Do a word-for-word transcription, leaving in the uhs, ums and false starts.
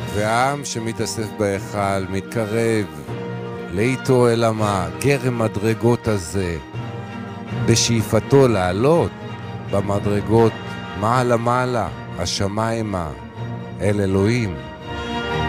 והעם שמתאסף בהיכל מתקרב לאיתו אל המה, גרם מדרגות הזה, בשאיפתו לעלות במדרגות מעלה מעלה, השמיימה, אל אלוהים.